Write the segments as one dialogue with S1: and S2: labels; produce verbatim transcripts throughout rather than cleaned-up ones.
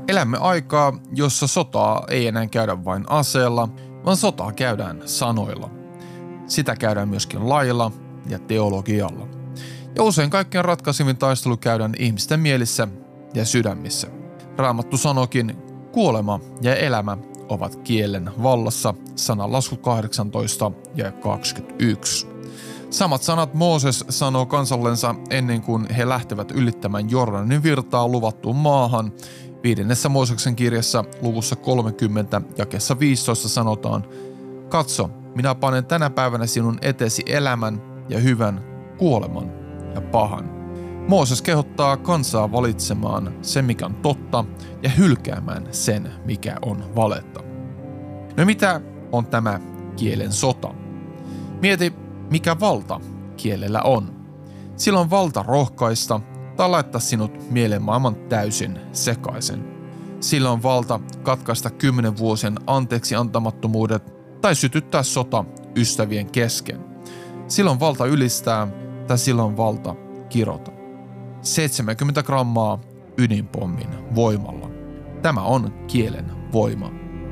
S1: Elämme aikaa, jossa sotaa ei enää käydä vain aseella, vaan sotaa käydään sanoilla. Sitä käydään myöskin lailla ja teologialla. Ja usein kaikkein ratkaisevin taistelu käydään ihmisten mielissä ja sydämissä. Raamattu sanokin, kuolema ja elämä ovat kielen vallassa, sananlasku kahdeksantoista ja kaksikymmentäyksi. Samat sanat Mooses sanoo kansallensa ennen kuin he lähtevät ylittämään Jordanin virtaa luvattuun maahan. Viidennessä Mooseksen kirjassa luvussa kolmekymmentä jakeessa viisitoista sanotaan, katso, minä panen tänä päivänä sinun etesi elämän ja hyvän, kuoleman ja pahan. Mooses kehottaa kansaa valitsemaan se, mikä on totta, ja hylkäämään sen, mikä on valetta. No mitä on tämä kielen sota? Mieti, mikä valta kielellä on. Sillä on valta rohkaista tai laittaa sinut mielenmaailman täysin sekaisin. Sillä on valta katkaista kymmenen vuosien anteeksi antamattomuudet tai sytyttää sota ystävien kesken. Sillä on valta ylistää tai sillä on valta kirota. seitsemänkymmentä grammaa ydinpommin voimalla. Tämä on kielen voima.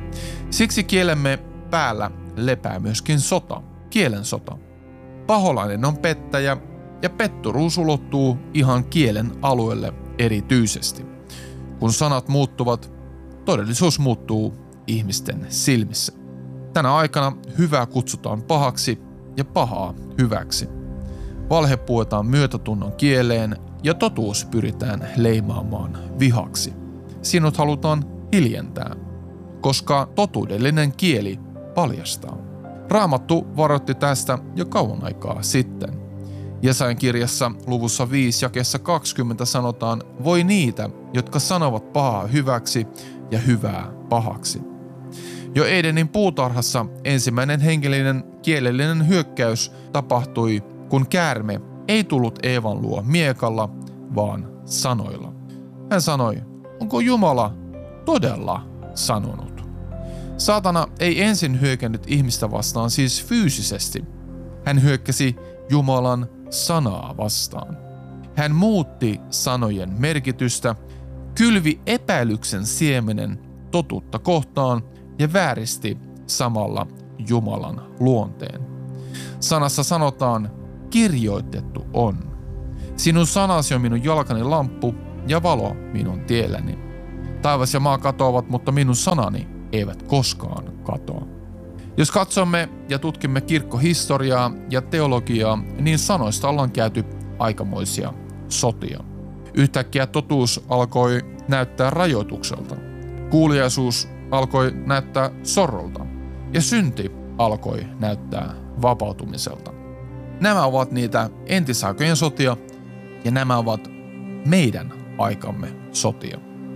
S1: Siksi kielemme päällä lepää myöskin sota, kielen sota. Paholainen on pettäjä ja petturuus ulottuu ihan kielen alueelle erityisesti. Kun sanat muuttuvat, todellisuus muuttuu ihmisten silmissä. Tänä aikana hyvää kutsutaan pahaksi ja pahaa hyväksi. Valhe puetaan myötätunnon kieleen ja totuus pyritään leimaamaan vihaksi. Sinut halutaan hiljentää, koska totuudellinen kieli paljastaa. Raamattu varoitti tästä jo kauan aikaa sitten. Jesajan kirjassa luvussa viisi jakeessa kaksikymmentä sanotaan, voi niitä, jotka sanovat pahaa hyväksi ja hyvää pahaksi. Jo Edenin puutarhassa ensimmäinen hengellinen kielellinen hyökkäys tapahtui, kun käärme ei tullut Eevan luo miekalla, vaan sanoilla. Hän sanoi, onko Jumala todella sanonut? Saatana ei ensin hyökännyt ihmistä vastaan siis fyysisesti. Hän hyökkäsi Jumalan sanaa vastaan. Hän muutti sanojen merkitystä, kylvi epäilyksen siemenen totuutta kohtaan ja vääristi samalla Jumalan luonteen. Sanassa sanotaan, kirjoitettu on. Sinun sanasi on minun jalkani lamppu ja valo minun tielläni. Taivas ja maa katoavat, mutta minun sanani eivät koskaan katoa. Jos katsomme ja tutkimme kirkkohistoriaa ja teologiaa, niin sanoista ollaan käyty aikamoisia sotia. Yhtäkkiä totuus alkoi näyttää rajoitukselta. Kuuliaisuus alkoi näyttää sorrolta. Ja synti alkoi näyttää vapautumiselta. Nämä ovat niitä entisaikojen sotia ja nämä ovat meidän aikamme sotia.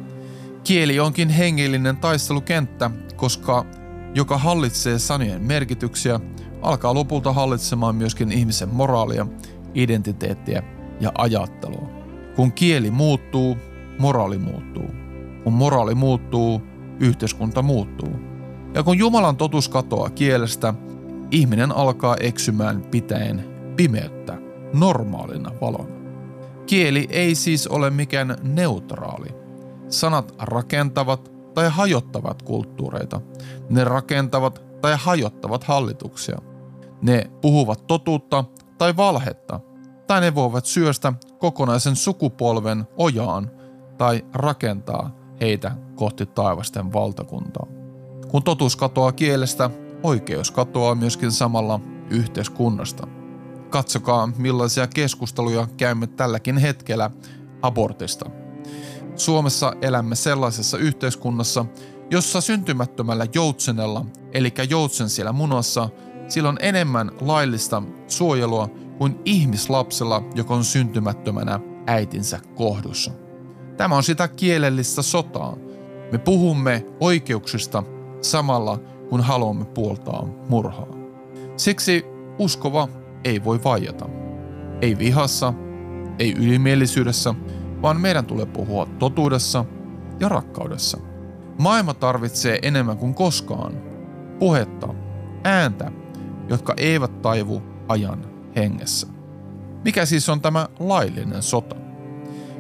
S1: Kieli onkin hengellinen taistelukenttä, koska joka hallitsee sanojen merkityksiä, alkaa lopulta hallitsemaan myöskin ihmisen moraalia, identiteettiä ja ajattelua. Kun kieli muuttuu, moraali muuttuu. Kun moraali muuttuu, yhteiskunta muuttuu. Ja kun Jumalan totuus katoaa kielestä, ihminen alkaa eksymään pitäen pimeyttä normaalina valona. Kieli ei siis ole mikään neutraali. Sanat rakentavat tai hajottavat kulttuureita. Ne rakentavat tai hajottavat hallituksia. Ne puhuvat totuutta tai valhetta, tai ne voivat syöstä kokonaisen sukupolven ojaan tai rakentaa heitä kohti taivasten valtakuntaa. Kun totuus katoaa kielestä, oikeus katoaa myöskin samalla yhteiskunnasta. Katsokaa, millaisia keskusteluja käymme tälläkin hetkellä abortista. Suomessa elämme sellaisessa yhteiskunnassa, jossa syntymättömällä joutsenella, eli joutsen siellä munassa, sillä on enemmän laillista suojelua kuin ihmislapsella, joka on syntymättömänä äitinsä kohdussa. Tämä on sitä kielellistä sotaa. Me puhumme oikeuksista samalla, kun haluamme puoltaa murhaa. Siksi uskova ei voi vaieta. Ei vihassa, ei ylimielisyydessä, vaan meidän tulee puhua totuudessa ja rakkaudessa. Maailma tarvitsee enemmän kuin koskaan puhetta, ääntä, jotka eivät taivu ajan hengessä. Mikä siis on tämä laillinen sota?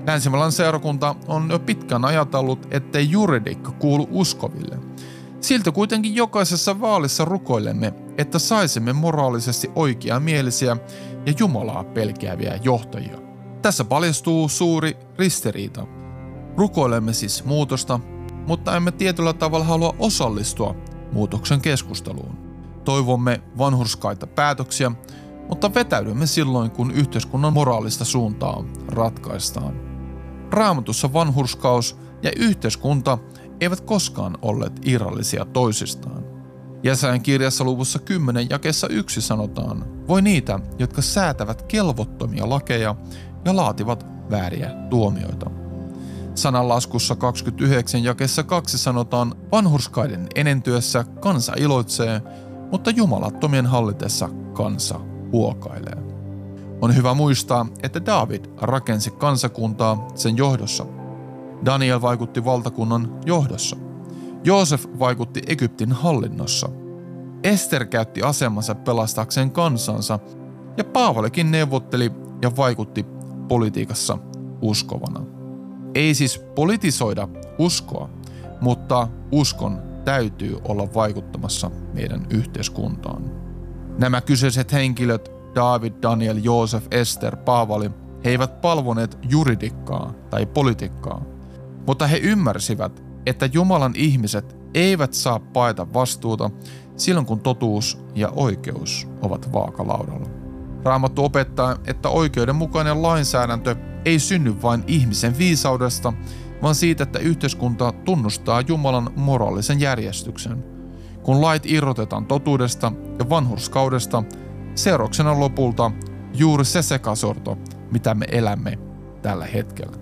S1: Länsimaalainen seurakunta on jo pitkään ajatellut, ettei juridiikka kuulu uskoville. Silti kuitenkin jokaisessa vaalissa rukoilemme, että saisimme moraalisesti oikeamielisiä ja Jumalaa pelkääviä johtajia. Tässä paljastuu suuri ristiriita. Rukoilemme siis muutosta, mutta emme tietyllä tavalla halua osallistua muutoksen keskusteluun. Toivomme vanhurskaita päätöksiä, mutta vetäydymme silloin, kun yhteiskunnan moraalista suuntaa ratkaistaan. Raamatussa vanhurskaus ja yhteiskunta eivät koskaan olleet irrallisia toisistaan. Jesajan kirjassa luvussa kymmenen jakeessa yksi sanotaan, voi niitä, jotka säätävät kelvottomia lakeja ja laativat vääriä tuomioita. Sananlaskussa kaksikymmentäyhdeksän jakeessa kaksi sanotaan, vanhurskaiden enentyessä kansa iloitsee, mutta jumalattomien hallitessa kansa huokailee. On hyvä muistaa, että Daavid rakensi kansakuntaa sen johdossa. Daniel vaikutti valtakunnan johdossa. Joosef vaikutti Egyptin hallinnossa. Ester käytti asemansa pelastaakseen kansansa ja Paavalikin neuvotteli ja vaikutti politiikassa uskovana. Ei siis politisoida uskoa, mutta uskon täytyy olla vaikuttamassa meidän yhteiskuntaan. Nämä kyseiset henkilöt, Daavid, Daniel, Joosef, Ester, Paavali, he eivät palvoneet juridikkaa tai politiikkaa, mutta he ymmärsivät, että Jumalan ihmiset eivät saa paeta vastuuta silloin, kun totuus ja oikeus ovat vaakalaudalla. Raamattu opettaa, että oikeudenmukainen lainsäädäntö ei synny vain ihmisen viisaudesta, vaan siitä, että yhteiskunta tunnustaa Jumalan moraalisen järjestyksen. Kun lait irrotetaan totuudesta ja vanhurskaudesta, seurauksena lopulta juuri se sekasorto, mitä me elämme tällä hetkellä.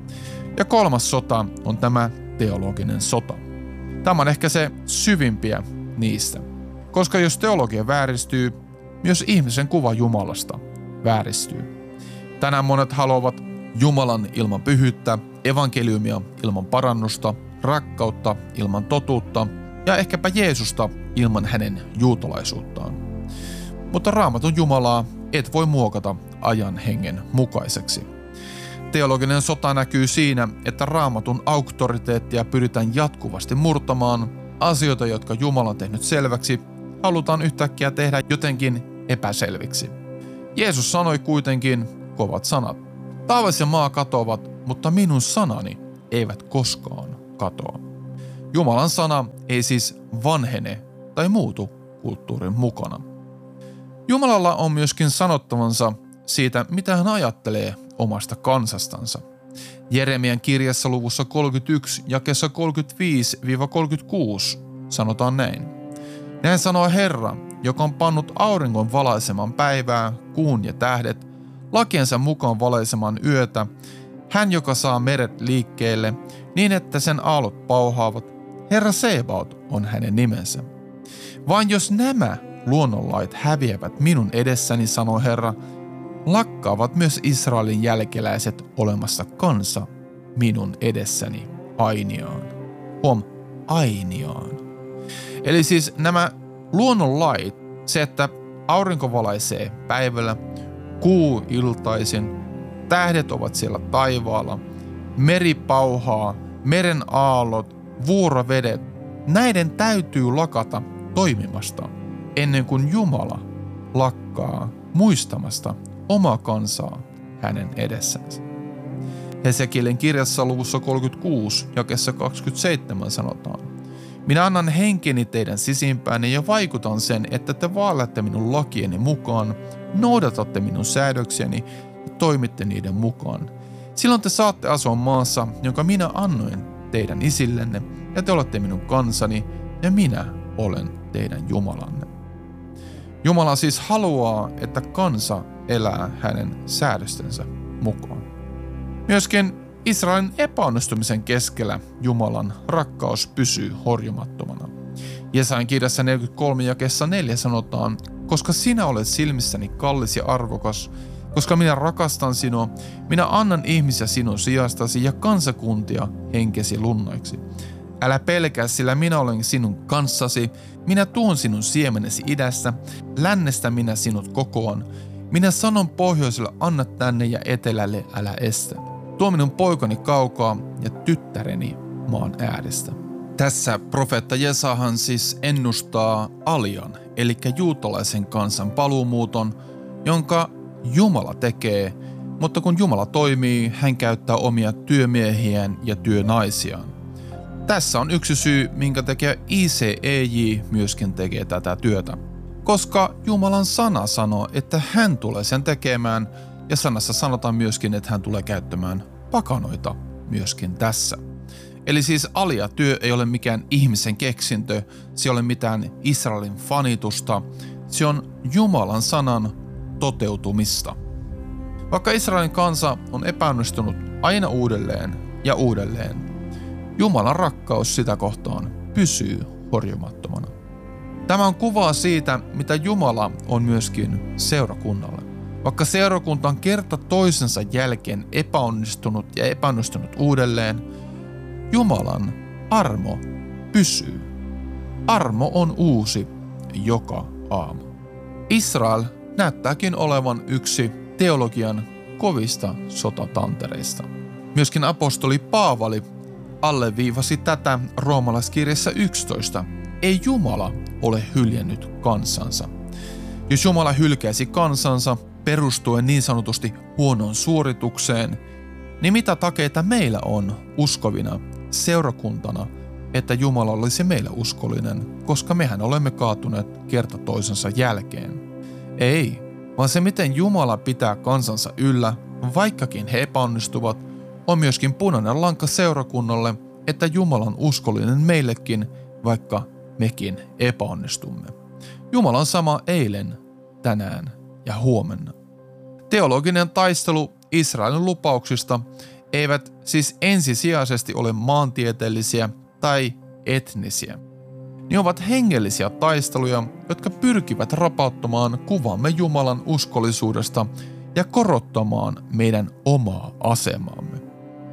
S1: Ja kolmas sota on tämä teologinen sota. Tämä on ehkä se syvimpiä niistä, koska jos teologia vääristyy, myös ihmisen kuva Jumalasta vääristyy. Tänään monet haluavat Jumalan ilman pyhyyttä, evankeliumia ilman parannusta, rakkautta ilman totuutta ja ehkäpä Jeesusta ilman hänen juutalaisuuttaan. Mutta Raamatun Jumalaa et voi muokata ajan hengen mukaiseksi. Teologinen sota näkyy siinä, että Raamatun auktoriteettia pyritään jatkuvasti murtamaan, asioita, jotka Jumala on tehnyt selväksi, halutaan yhtäkkiä tehdä jotenkin epäselviksi. Jeesus sanoi kuitenkin kovat sanat. Taivas ja maa katoavat, mutta minun sanani eivät koskaan katoa. Jumalan sana ei siis vanhene tai muutu kulttuurin mukana. Jumalalla on myöskin sanottavansa siitä, mitä hän ajattelee omasta kansastansa. Jeremian kirjassa luvussa kolmekymmentäyksi jakeessa kolmekymmentäviisi kolmekymmentäkuusi sanotaan näin. Näin sanoo Herra, joka on pannut auringon valaisemaan päivää, kuun ja tähdet, lakiensa mukaan valaisemaan yötä, hän joka saa meret liikkeelle, niin että sen aallot pauhaavat, Herra Sebaot on hänen nimensä. Vain jos nämä luonnonlait häviävät minun edessäni, sanoo Herra, lakkaavat myös Israelin jälkeläiset olemassa kansa minun edessäni ainiaan. Huom, ainiaan. Eli siis nämä luonnonlait, se että aurinko valaisee päivällä, kuu iltaisin, tähdet ovat siellä taivaalla, meri pauhaa, meren aallot, vuorovedet, näiden täytyy lakata toimimasta ennen kuin Jumala lakkaa muistamasta omaa kansaa hänen edessänsä. Hesekielin kirjassa luvussa kolmekymmentäkuusi jakeessa kaksikymmentäseitsemän sanotaan, minä annan henkeni teidän sisimpäänne ja vaikutan sen, että te vaalatte minun lakieni mukaan, noudatatte minun säädöksiäni ja toimitte niiden mukaan. Silloin te saatte asua maassa, jonka minä annoin teidän isillenne, ja te olette minun kansani, ja minä olen teidän Jumalanne. Jumala siis haluaa, että kansa elää hänen säädöstensä mukaan. Myöskin Israelin epäonnistumisen keskellä Jumalan rakkaus pysyy horjumattomana. Jesajan kirjassa neljäkymmentäkolme jakeessa neljä sanotaan, koska sinä olet silmissäni kallis ja arvokas, koska minä rakastan sinua, minä annan ihmisiä sinun sijastasi ja kansakuntia henkesi lunnaiksi. Älä pelkää, sillä minä olen sinun kanssasi, minä tuon sinun siemenesi idästä, lännestä minä sinut kokoan. Minä sanon pohjoiselle, anna tänne ja etelälle älä estä. tuo minun poikani kaukaa ja tyttäreni maan äärestä. Tässä profeetta Jesahan siis ennustaa Alian, eli juutalaisen kansan paluumuuton, jonka Jumala tekee, mutta kun Jumala toimii, hän käyttää omia työmiehiään ja työnaisiaan. Tässä on yksi syy, minkä takia I C E J myöskin tekee tätä työtä. Koska Jumalan sana sanoo, että hän tulee sen tekemään, ja sanassa sanotaan myöskin, että hän tulee käyttämään pakanoita myöskin tässä. Eli siis Alia-työ ei ole mikään ihmisen keksintö, se ei ole mitään Israelin fanitusta, se on Jumalan sanan toteutumista. Vaikka Israelin kansa on epäonnistunut aina uudelleen ja uudelleen, Jumalan rakkaus sitä kohtaan pysyy horjumattomana. Tämä on kuvaa siitä, mitä Jumala on myöskin seurakunnalle. Vaikka seurakunta on kerta toisensa jälkeen epäonnistunut ja epäonnistunut uudelleen, Jumalan armo pysyy. Armo on uusi joka aamu. Israel näyttääkin olevan yksi teologian kovista sotatantereista. Myöskin apostoli Paavali alleviivasi tätä roomalaiskirjassa yksitoista. Ei Jumala ole hyljännyt kansansa. Jos Jumala hylkäisi kansansa perustuen niin sanotusti huonoon suoritukseen, niin mitä takeita meillä on uskovina seurakuntana, että Jumala olisi meillä uskollinen, koska mehän olemme kaatuneet kerta toisensa jälkeen. Ei, vaan se miten Jumala pitää kansansa yllä, vaikkakin he epäonnistuvat, on myöskin punainen lanka seurakunnalle, että Jumala on uskollinen meillekin, vaikka mekin epäonnistumme. Jumala on sama eilen, tänään ja huomenna. Teologinen taistelu Israelin lupauksista eivät siis ensisijaisesti ole maantieteellisiä tai etnisiä. Ne ovat hengellisiä taisteluja, jotka pyrkivät rapauttamaan kuvamme Jumalan uskollisuudesta ja korottamaan meidän omaa asemaamme.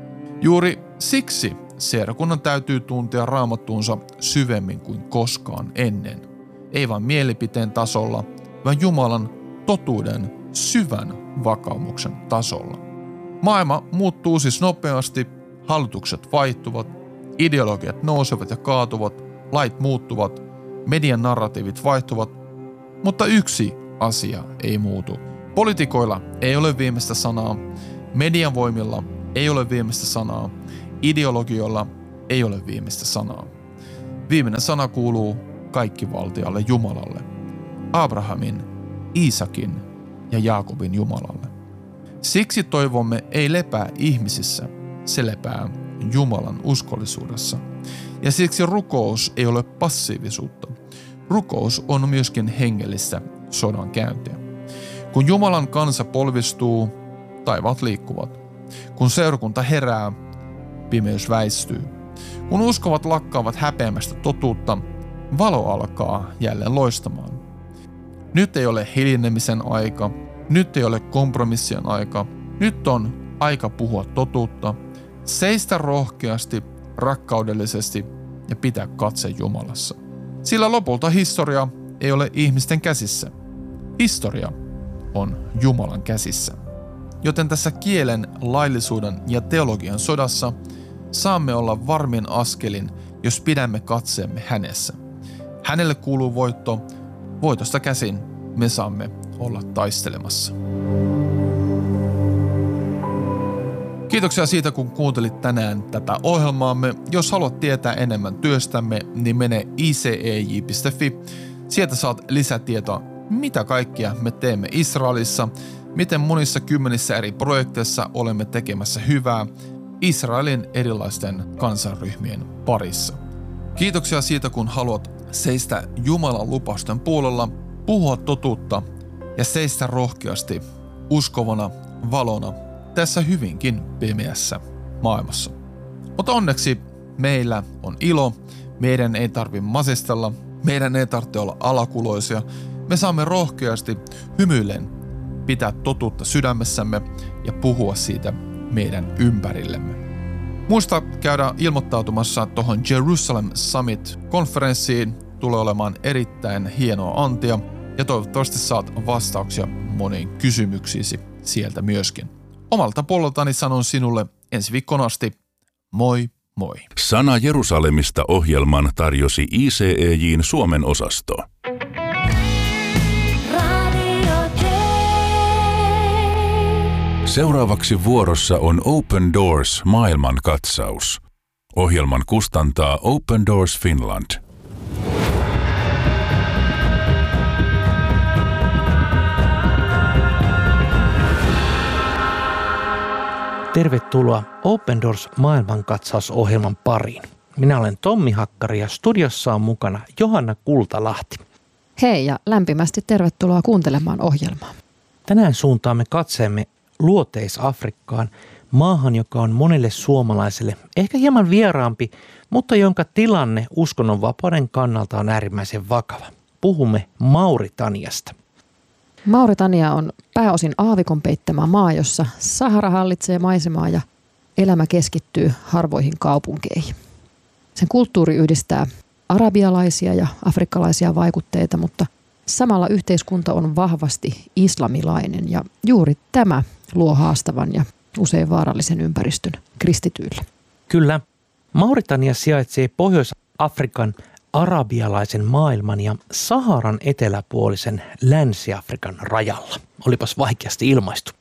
S1: Juuri siksi seurakunnan täytyy tuntea Raamattuunsa syvemmin kuin koskaan ennen. Ei vain mielipiteen tasolla, vaan Jumalan totuuden syvän vakaumuksen tasolla. Maailma muuttuu siis nopeasti, hallitukset vaihtuvat, ideologiat nousevat ja kaatuvat, lait muuttuvat, median narratiivit vaihtuvat, mutta yksi asia ei muutu. Poliitikoilla ei ole viimeistä sanaa, median voimilla ei ole viimeistä sanaa, ideologioilla ei ole viimeistä sanaa. Viimeinen sana kuuluu kaikkivaltialle Jumalalle, Abrahamin, Iisakin ja Jaakobin Jumalalle. Siksi toivomme ei lepää ihmisissä, se lepää Jumalan uskollisuudessa. Ja siksi rukous ei ole passiivisuutta. Rukous on myöskin hengellistä sodankäyntiä. Kun Jumalan kansa polvistuu, taivaat liikkuvat. Kun seurakunta herää, pimeys väistyy. Kun uskovat lakkaavat häpeämästä totuutta, valo alkaa jälleen loistamaan. Nyt ei ole hiljenemisen aika, nyt ei ole kompromissien aika, nyt on aika puhua totuutta, seistä rohkeasti, rakkaudellisesti ja pitää katse Jumalassa. Sillä lopulta historia ei ole ihmisten käsissä. Historia on Jumalan käsissä. Joten tässä kielen, laillisuuden ja teologian sodassa saamme olla varmin askelin, jos pidämme katseemme hänessä. Hänelle kuuluu voitto, voitosta käsin me saamme olla taistelemassa. Kiitoksia siitä, kun kuuntelit tänään tätä ohjelmaamme. Jos haluat tietää enemmän työstämme, niin mene i c e j piste f i. Sieltä saat lisätietoa, mitä kaikkia me teemme Israelissa, miten monissa kymmenissä eri projekteissa olemme tekemässä hyvää Israelin erilaisten kansanryhmien parissa. Kiitoksia siitä, kun haluat seistä Jumalan lupausten puolella, puhua totuutta ja seistä rohkeasti uskovana valona tässä hyvinkin pimeässä maailmassa. Mutta onneksi meillä on ilo, meidän ei tarvitse masistella, meidän ei tarvitse olla alakuloisia, me saamme rohkeasti hymyillen pitää totuutta sydämessämme ja puhua siitä meidän ympärillemme. Muista käydä ilmoittautumassa tuohon Jerusalem Summit-konferenssiin, tulee olemaan erittäin hienoa antia ja toivottavasti saat vastauksia moniin kysymyksiisi sieltä myöskin. Omalta puoleltani sanon sinulle ensi viikkoon asti moi moi.
S2: Sana Jerusalemista -ohjelman tarjosi I C E J:n Suomen osasto. Seuraavaksi vuorossa on Open Doors maailmankatsaus. Ohjelman kustantaa Open Doors Finland.
S3: Tervetuloa Open Doors maailmankatsausohjelman pariin. Minä olen Tommi Hakkari ja studiossa on mukana Johanna Kultalahti.
S4: Hei ja lämpimästi tervetuloa kuuntelemaan ohjelmaa.
S3: Tänään suuntaamme katseemme Luoteis-Afrikkaan, maahan, joka on monelle suomalaiselle ehkä hieman vieraampi, mutta jonka tilanne uskonnonvapauden kannalta on äärimmäisen vakava. Puhumme Mauritaniasta.
S4: Mauritania on pääosin aavikon peittämä maa, jossa Sahara hallitsee maisemaa ja elämä keskittyy harvoihin kaupunkeihin. Sen kulttuuri yhdistää arabialaisia ja afrikkalaisia vaikutteita, mutta samalla yhteiskunta on vahvasti islamilainen ja juuri tämä luo haastavan ja usein vaarallisen ympäristön kristityille.
S3: Kyllä. Mauritania sijaitsee Pohjois-Afrikan arabialaisen maailman ja Saharan eteläpuolisen Länsi-Afrikan rajalla. Olipas vaikeasti ilmaistu.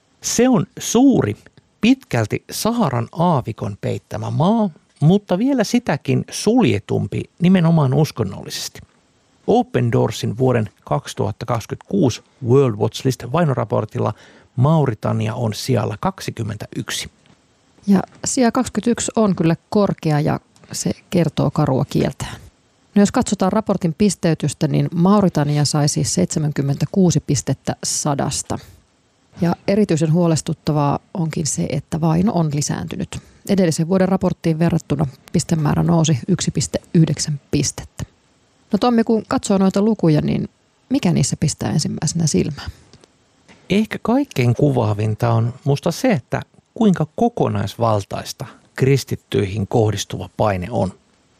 S3: Se on suuri, pitkälti Saharan aavikon peittämä maa, mutta vielä sitäkin suljetumpi nimenomaan uskonnollisesti. Open Doorsin vuoden kaksituhattakaksikymmentäkuusi World Watch List -vainoraportilla Mauritania on sijalla kaksikymmentäyksi.
S4: Ja sija kaksikymmentäyksi on kyllä korkea ja se kertoo karua kieltään. No jos katsotaan raportin pisteytystä, niin Mauritania sai siis seitsemänkymmentäkuusi pistettä sadasta. Ja erityisen huolestuttavaa onkin se, että vaino on lisääntynyt. Edellisen vuoden raporttiin verrattuna pistemäärä nousi yksi pilkku yhdeksän pistettä. No Tommi, kun katsoo noita lukuja, niin mikä niissä pistää ensimmäisenä silmään?
S3: Ehkä kaikkein kuvaavinta on musta se, että kuinka kokonaisvaltaista kristittyihin kohdistuva paine on.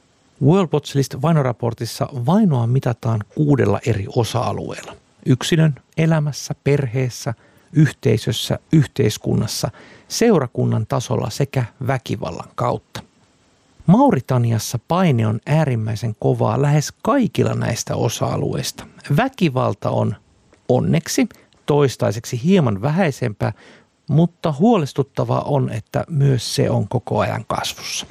S3: World Watch List -vainoraportissa vainoa mitataan kuudella eri osa-alueella. Yksilön elämässä, perheessä, yhteisössä, yhteiskunnassa, seurakunnan tasolla sekä väkivallan kautta. Mauritaniassa paine on äärimmäisen kovaa lähes kaikilla näistä osa-alueista. Väkivalta on onneksi toistaiseksi hieman vähäisempää, mutta huolestuttavaa on, että myös se on koko ajan kasvussa.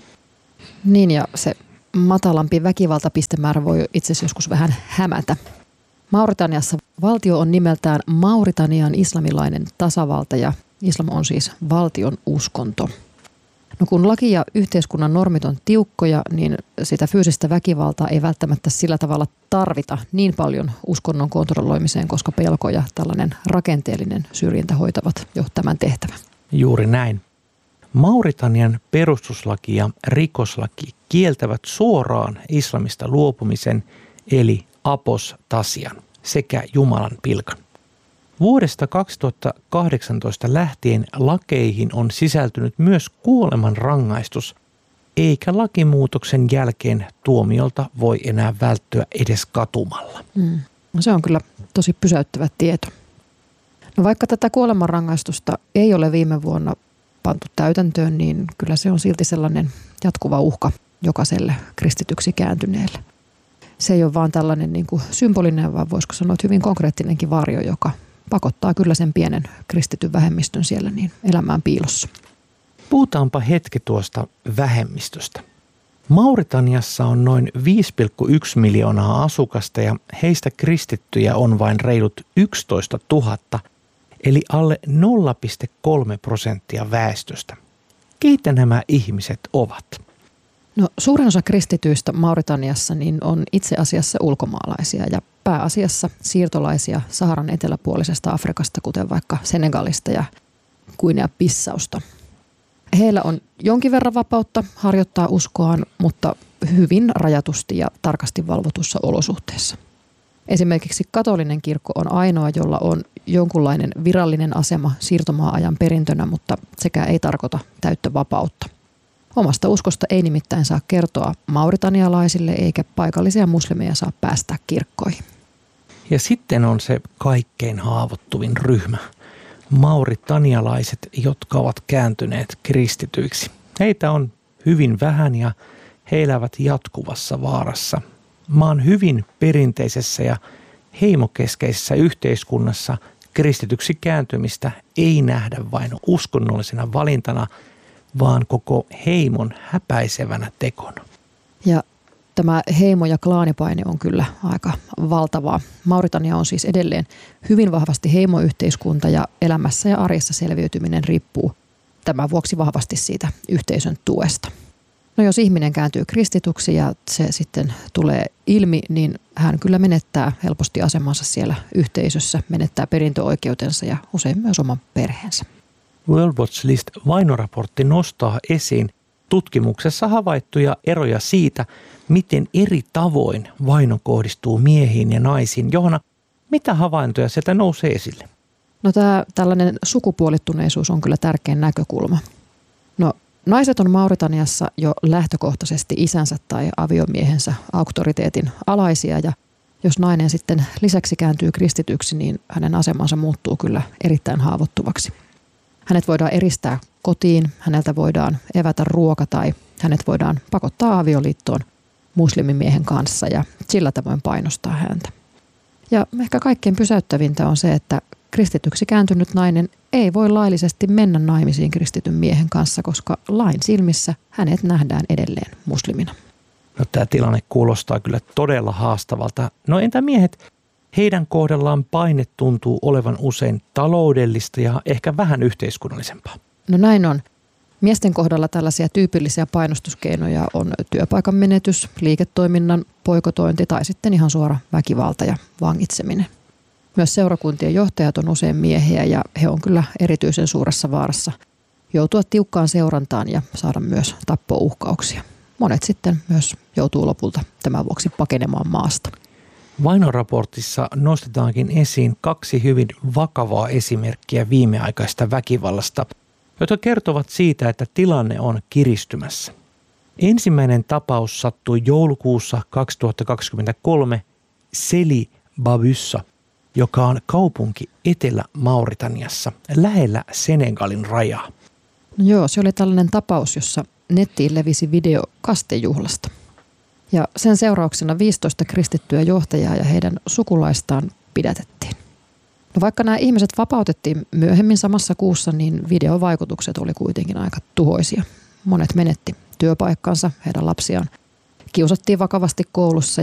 S4: Niin ja se matalampi väkivaltapistemäärä voi itse asiassa joskus vähän hämätä. Mauritaniassa valtio on nimeltään Mauritanian islamilainen tasavalta ja islam on siis valtion uskonto. No kun laki ja yhteiskunnan normit on tiukkoja, niin sitä fyysistä väkivaltaa ei välttämättä sillä tavalla tarvita niin paljon uskonnon kontrolloimiseen, koska pelko ja tällainen rakenteellinen syrjintä hoitavat jo tämän tehtävän.
S3: Juuri näin. Mauritanian perustuslaki ja rikoslaki kieltävät suoraan islamista luopumisen eli apostasian sekä Jumalan pilkan. Vuodesta kaksituhattakahdeksantoista lähtien lakeihin on sisältynyt myös kuolemanrangaistus, eikä lakimuutoksen jälkeen tuomiolta voi enää välttyä edes katumalla.
S4: Mm. No se on kyllä tosi pysäyttävä tieto. No vaikka tätä kuolemanrangaistusta ei ole viime vuonna pantu täytäntöön, niin kyllä se on silti sellainen jatkuva uhka jokaiselle kristityksi kääntyneelle. Se ei ole vaan tällainen niin kuin symbolinen, vaan voisiko sanoa, että hyvin konkreettinenkin varjo, joka pakottaa kyllä sen pienen kristityn vähemmistön siellä niin elämään piilossa.
S3: Puhutaanpa hetki tuosta vähemmistöstä. Mauritaniassa on noin viisi pilkku yksi miljoonaa asukasta ja heistä kristittyjä on vain reilut yksitoista tuhatta, eli alle nolla pilkku kolme prosenttia väestöstä. Keitä nämä ihmiset ovat?
S4: No, suurin osa kristityistä Mauritaniassa niin on itse asiassa ulkomaalaisia ja pääasiassa siirtolaisia Saharan eteläpuolisesta Afrikasta, kuten vaikka Senegalista ja Guinea-Bissausta. Heillä on jonkin verran vapautta harjoittaa uskoaan, mutta hyvin rajatusti ja tarkasti valvotussa olosuhteessa. Esimerkiksi katolinen kirkko on ainoa, jolla on jonkunlainen virallinen asema siirtomaa-ajan perintönä, mutta sekä ei tarkoita täyttä vapautta. Omasta uskosta ei nimittäin saa kertoa mauritanialaisille eikä paikallisia muslimeja saa päästää kirkkoihin.
S3: Ja sitten on se kaikkein haavoittuvin ryhmä, mauritanialaiset, jotka ovat kääntyneet kristityiksi. Heitä on hyvin vähän ja he elävät jatkuvassa vaarassa. Maan hyvin perinteisessä ja heimokeskeisessä yhteiskunnassa kristityksi kääntymistä ei nähdä vain uskonnollisena valintana, vaan koko heimon häpäisevänä tekona.
S4: Ja tämä heimo- ja klaanipaine on kyllä aika valtavaa. Mauritania on siis edelleen hyvin vahvasti heimoyhteiskunta ja elämässä ja arjessa selviytyminen riippuu tämän vuoksi vahvasti siitä yhteisön tuesta. No jos ihminen kääntyy kristituksi ja se sitten tulee ilmi, niin hän kyllä menettää helposti asemansa siellä yhteisössä, menettää perintöoikeutensa ja usein myös oman perheensä.
S3: World Watch List vainoraportti nostaa esiin tutkimuksessa havaittuja eroja siitä, miten eri tavoin vaino kohdistuu miehiin ja naisiin. Johanna, mitä havaintoja sieltä nousee esille?
S4: No tämä tällainen sukupuolittuneisuus on kyllä tärkein näkökulma. No naiset on Mauritaniassa jo lähtökohtaisesti isänsä tai aviomiehensä auktoriteetin alaisia ja jos nainen sitten lisäksi kääntyy kristityksi, niin hänen asemansa muuttuu kyllä erittäin haavoittuvaksi. Hänet voidaan eristää kotiin, häneltä voidaan evätä ruoka tai hänet voidaan pakottaa avioliittoon muslimimiehen kanssa ja sillä tavoin painostaa häntä. Ja ehkä kaikkein pysäyttävintä on se, että kristityksi kääntynyt nainen ei voi laillisesti mennä naimisiin kristityn miehen kanssa, koska lain silmissä hänet nähdään edelleen muslimina.
S3: No, tämä tilanne kuulostaa kyllä todella haastavalta. No entä miehet? Heidän kohdallaan paine tuntuu olevan usein taloudellista ja ehkä vähän yhteiskunnallisempaa.
S4: No näin on. Miesten kohdalla tällaisia tyypillisiä painostuskeinoja on työpaikan menetys, liiketoiminnan poikotointi tai sitten ihan suora väkivalta ja vangitseminen. Myös seurakuntien johtajat on usein miehiä ja he on kyllä erityisen suuressa vaarassa joutua tiukkaan seurantaan ja saada myös tappouhkauksia. Monet sitten myös joutuu lopulta tämän vuoksi pakenemaan maasta.
S3: Vainoraportissa nostetaankin esiin kaksi hyvin vakavaa esimerkkiä viimeaikaista väkivallasta, jotka kertovat siitä, että tilanne on kiristymässä. Ensimmäinen tapaus sattui joulukuussa kaksituhattakaksikymmentäkolme Seli Babyssa, joka on kaupunki Etelä-Mauritaniassa lähellä Senegalin rajaa.
S4: No joo, se oli tällainen tapaus, jossa nettiin levisi video kastejuhlasta. Ja sen seurauksena viisitoista kristittyä johtajaa ja heidän sukulaistaan pidätettiin. No vaikka nämä ihmiset vapautettiin myöhemmin samassa kuussa, niin videovaikutukset oli kuitenkin aika tuhoisia. Monet menetti työpaikkansa, heidän lapsiaan kiusattiin vakavasti koulussa